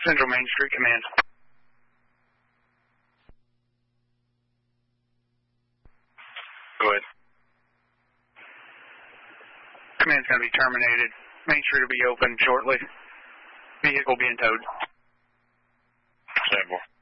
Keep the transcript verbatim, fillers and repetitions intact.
Central Main Street Command. Go ahead. Command's going to be terminated. Main Street will be open shortly. Vehicle being towed. Sample.